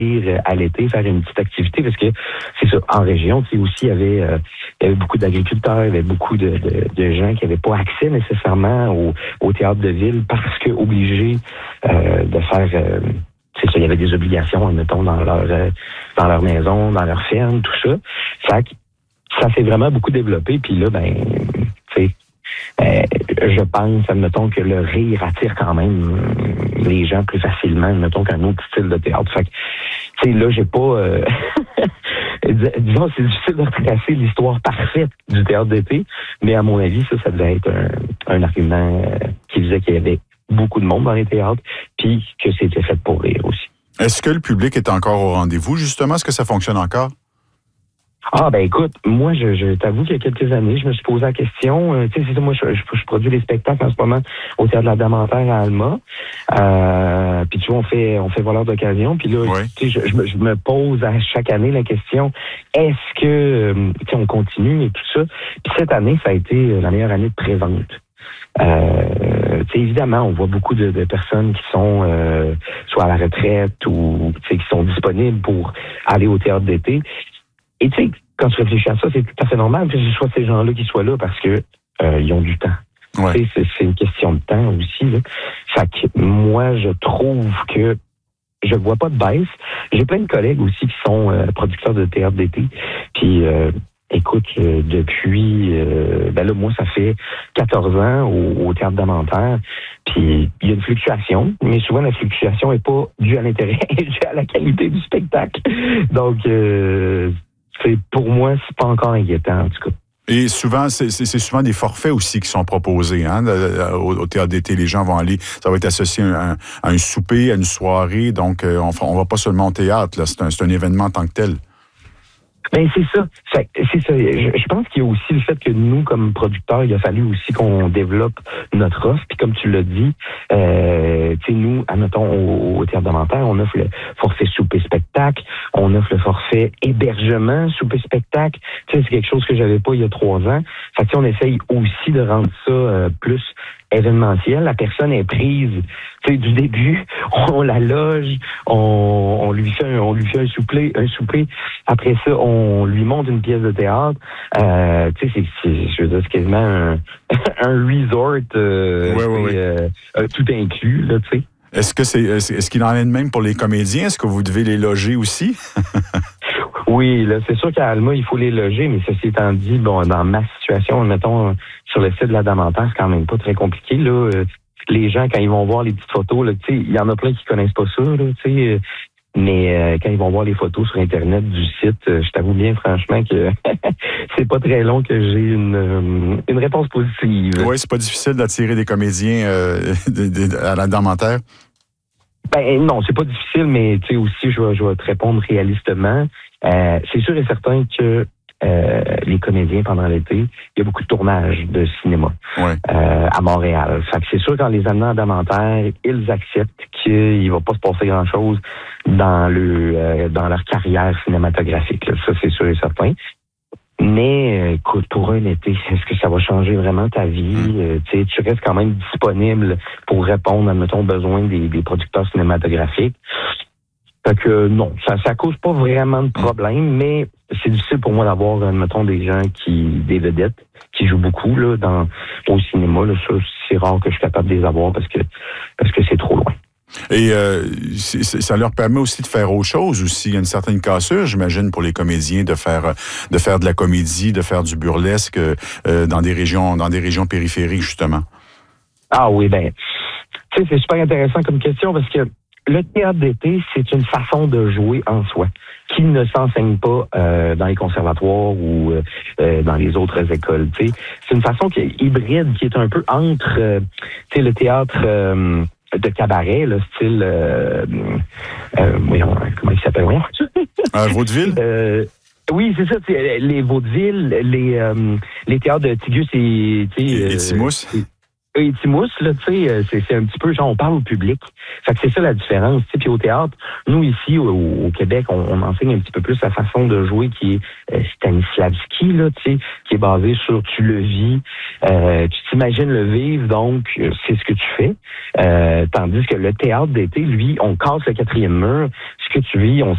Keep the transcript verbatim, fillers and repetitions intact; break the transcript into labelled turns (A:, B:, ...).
A: à l'été, faire une petite activité, parce que c'est ça, en région, tu sais, aussi, il y avait, euh, il y avait beaucoup d'agriculteurs, il y avait beaucoup de, de, de gens qui n'avaient pas accès nécessairement au, au théâtre de ville parce que obligés euh, de faire, euh, c'est ça, il y avait des obligations, admettons, dans leur, euh, dans leur maison, dans leur ferme, tout ça. Ça, ça s'est vraiment beaucoup développé, puis là, ben, tu sais, Euh, je pense, admettons, que le rire attire quand même les gens plus facilement, admettons, qu'un autre style de théâtre. Fait que, tu sais, là, j'ai pas... Euh, disons, c'est difficile de retracer l'histoire parfaite du théâtre d'été, mais à mon avis, ça, ça devait être un, un argument euh, qui disait qu'il y avait beaucoup de monde dans les théâtres, puis que c'était fait pour rire aussi.
B: Est-ce que le public est encore au rendez-vous, justement? Est-ce que ça fonctionne encore?
A: Ah, ben écoute, moi, je, je t'avoue qu'il y a quelques années, je me suis posé la question. Euh, tu sais, c'est ça, moi, je, je, je produis des spectacles en ce moment au Théâtre de la Damentaire à Alma. Euh, puis tu vois, on fait, on fait voleur d'occasion. Puis là, oui. tu sais, je, je, me, je me pose à chaque année la question, est-ce que, euh, tu sais, on continue et tout ça? Puis cette année, ça a été la meilleure année de présente. Euh, évidemment, on voit beaucoup de, de personnes qui sont euh, soit à la retraite ou qui sont disponibles pour aller au théâtre d'été. Et tu sais, quand tu réfléchis à ça, c'est tout à fait normal que ce soit ces gens-là qui soient là parce que euh, ils ont du temps. Ouais. Tu sais, c'est, c'est une question de temps aussi. Là. Fait que moi, je trouve que je vois pas de baisse. J'ai plein de collègues aussi qui sont euh, producteurs de théâtre d'été. Puis euh, écoute, euh, depuis euh, ben là, moi, ça fait quatorze ans au, au Théâtre Damentaire. Puis il y a une fluctuation, mais souvent la fluctuation est pas due à l'intérêt, elle est due à la qualité du spectacle. Donc euh, c'est, pour moi, c'est pas encore inquiétant, en tout cas.
B: Et souvent, c'est, c'est, c'est souvent des forfaits aussi qui sont proposés. Hein? Au, au théâtre d'été, les gens vont aller, ça va être associé à un, à un souper, à une soirée. Donc, on ne va pas seulement au théâtre. Là. C'est, un, c'est un événement en tant que tel.
A: Ben c'est ça. C'est, c'est ça. Je, je pense qu'il y a aussi le fait que nous, comme producteurs, il a fallu aussi qu'on développe notre offre. Puis comme tu l'as dit, euh, tu sais, nous, admettons, au, au Théâtre Damentaire, on offre le forfait souper-spectacle, on offre le forfait hébergement souper-spectacle. Tu sais, c'est quelque chose que j'avais pas il y a trois ans. Fait que on essaye aussi de rendre ça euh, plus événementiel. La personne est prise, tu sais, du début, on la loge, on, on lui fait un, on lui fait un souper, un souper. Après ça, on lui monte une pièce de théâtre. Euh, tu sais, c'est, c'est, je veux dire, c'est quasiment un, un resort, euh,
B: ouais, ouais, ouais.
A: Euh, euh, tout inclus, là, tu sais.
B: Est-ce que c'est, est-ce qu'il en est de même pour les comédiens? Est-ce que vous devez les loger aussi?
A: Oui, là, c'est sûr qu'à Alma, il faut les loger, mais ceci étant dit, bon, dans ma situation, mettons, sur le site de la Damentaire, c'est quand même pas très compliqué, là. Les gens, quand ils vont voir les petites photos, là, tu sais, il y en a plein qui connaissent pas ça, là, tu sais. Mais euh, quand ils vont voir les photos sur Internet du site, euh, je t'avoue bien franchement que c'est pas très long que j'ai une, une réponse positive.
B: Oui, c'est pas difficile d'attirer des comédiens euh, de, de, à la Damentaire.
A: Ben non, c'est pas difficile, mais tu sais aussi, je vais, je vais te répondre réalistement. Euh, c'est sûr et certain que euh, les comédiens, pendant l'été, il y a beaucoup de tournages de cinéma
B: ouais.
A: euh, à Montréal. Fait que c'est sûr, quand les amenant à Damentaire, ils acceptent qu'il va pas se passer grand-chose dans le euh, dans leur carrière cinématographique. Là. Ça, c'est sûr et certain. Mais, écoute, pour un été, est-ce que ça va changer vraiment ta vie? Mmh. Euh, tu sais, tu restes quand même disponible pour répondre, admettons, aux besoins des, des producteurs cinématographiques. Fait que non, ça ça cause pas vraiment de problème, mais c'est difficile pour moi d'avoir, admettons, des gens qui, des vedettes, qui jouent beaucoup là dans au cinéma. Là, ça, c'est rare que je suis capable de les avoir parce que parce que c'est trop loin.
B: Et euh, c'est, ça leur permet aussi de faire autre chose aussi. Il y a une certaine cassure, j'imagine, pour les comédiens de faire de faire de la comédie, de faire du burlesque euh, dans des régions dans des régions périphériques justement.
A: Ah oui, ben, tu sais, c'est super intéressant comme question parce que le théâtre d'été, c'est une façon de jouer en soi qui ne s'enseigne pas euh, dans les conservatoires ou euh, dans les autres écoles. Tu sais, c'est une façon qui est hybride, qui est un peu entre, euh, tu sais, le théâtre euh, de cabaret, le style, euh, euh, voyons, comment il s'appelle, voyons.
B: euh, Vaudeville?
A: Euh, oui, c'est ça, les vaudevilles, les euh, les théâtres de Tigus et...
B: Et, et Timousse.
A: Euh, Et Timousse, là, tu sais, c'est, c'est un petit peu, genre, on parle au public. Fait que c'est ça la différence, tu sais. Puis au théâtre, nous, ici, au, au Québec, on, on enseigne un petit peu plus la façon de jouer qui est euh, Stanislavski, là, tu sais, qui est basé sur tu le vis, euh, tu t'imagines le vivre, donc c'est ce que tu fais. Euh, tandis que le théâtre d'été, lui, on casse le quatrième mur. Ce que tu vis, on